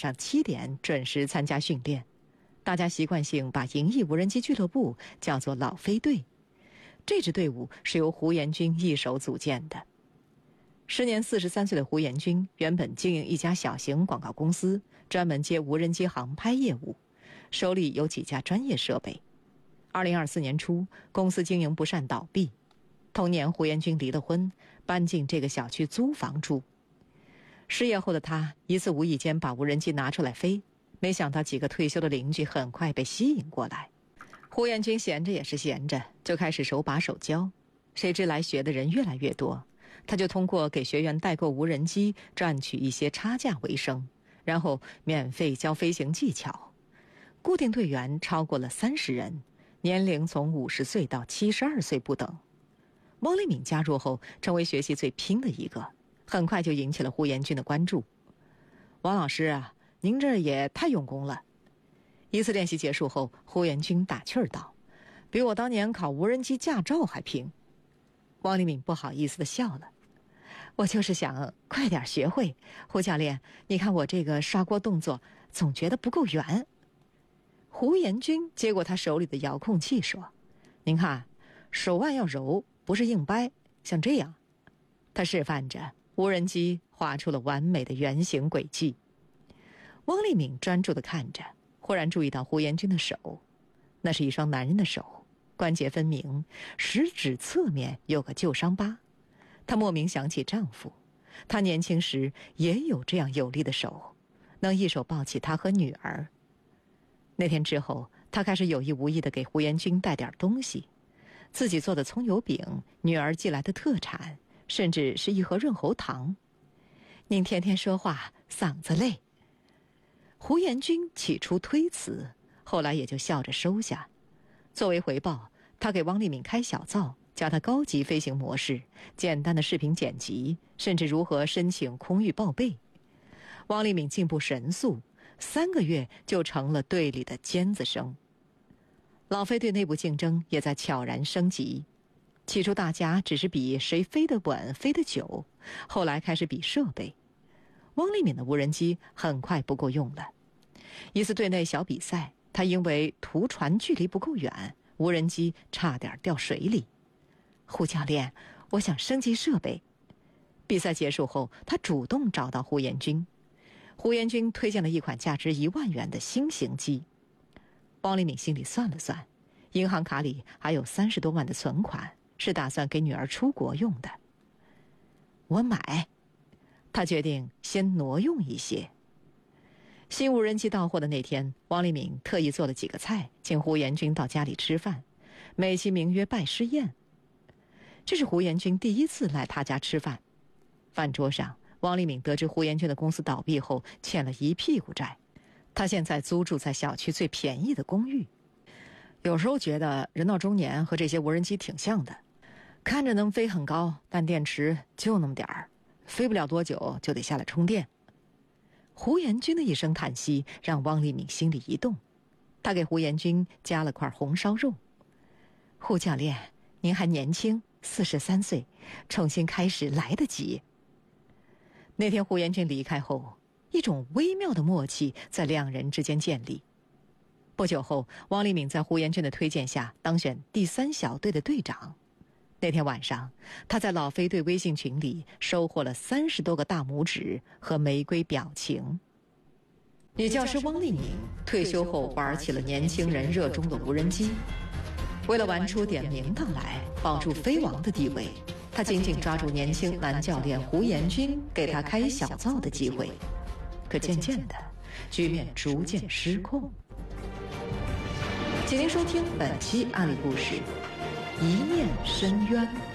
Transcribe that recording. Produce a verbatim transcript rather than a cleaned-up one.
上七点准时参加训练。大家习惯性把营役无人机俱乐部叫做老飞队。这支队伍是由胡延军一手组建的。时年四十三岁的胡延军原本经营一家小型广告公司，专门接无人机航拍业务，手里有几架专业设备。二零二四年初，公司经营不善倒闭。同年，胡延军离了婚，搬进这个小区租房住。失业后的他一次无意间把无人机拿出来飞，没想到几个退休的邻居很快被吸引过来。胡延军闲着也是闲着，就开始手把手教。谁知来学的人越来越多，他就通过给学员代购无人机赚取一些差价为生，然后免费教飞行技巧。固定队员超过了三十人，年龄从五十岁到七十二岁不等。汪立敏加入后，成为学习最拼的一个，很快就引起了胡延军的关注。王老师啊，您这也太用功了。一次练习结束后，胡延军打趣儿道：“比我当年考无人机驾照还拼。”汪立敏不好意思地笑了：“我就是想快点学会。胡教练，你看我这个刷锅动作，总觉得不够圆。”胡延军接过他手里的遥控器说：“您看，手腕要柔，不是硬掰，像这样。”他示范着，无人机画出了完美的圆形轨迹。汪立敏专注地看着，忽然注意到胡延军的手，那是一双男人的手，关节分明，食指侧面有个旧伤疤。她莫名想起丈夫，他年轻时也有这样有力的手，能一手抱起他和女儿。那天之后，他开始有意无意地给胡延军带点东西，自己做的葱油饼，女儿寄来的特产，甚至是一盒润喉糖。您天天说话，嗓子累。胡延军起初推辞，后来也就笑着收下。作为回报，他给汪立敏开小灶，教他高级飞行模式、简单的视频剪辑，甚至如何申请空域报备。汪立敏进步神速，三个月就成了队里的尖子生。老飞队内部竞争也在悄然升级。起初大家只是比谁飞得稳、飞得久，后来开始比设备。汪立敏的无人机很快不够用了。一次队内小比赛，他因为图传距离不够远，无人机差点掉水里。胡教练，我想升级设备。比赛结束后，他主动找到胡延军。胡延军推荐了一款价值一万元的新型机。汪立敏心里算了算，银行卡里还有三十多万的存款，是打算给女儿出国用的。我买。他决定先挪用一些。新无人机到货的那天，汪立敏特意做了几个菜，请胡延军到家里吃饭，美其名曰拜师宴。这是胡延军第一次来他家吃饭。饭桌上，汪立敏得知胡延军的公司倒闭后欠了一屁股债，他现在租住在小区最便宜的公寓。有时候觉得人到中年和这些无人机挺像的，看着能飞很高，但电池就那么点儿，飞不了多久就得下来充电。胡延军的一声叹息让汪立敏心里一动，他给胡延军夹了块红烧肉。胡教练，您还年轻，四十三岁，重新开始来得及。那天胡延军离开后，一种微妙的默契在两人之间建立。不久后，汪立敏在胡延军的推荐下当选第三小队的队长。那天晚上，他在老飞队微信群里收获了三十多个大拇指和玫瑰表情。女教师汪立敏退休后玩起了年轻人热衷的无人机，为了玩出点名堂来，保住飞王的地位，他紧紧抓住年轻男教练胡延军给他开小灶的机会。可渐渐的，局面逐渐失控。请您收听本期案例故事，一念深渊。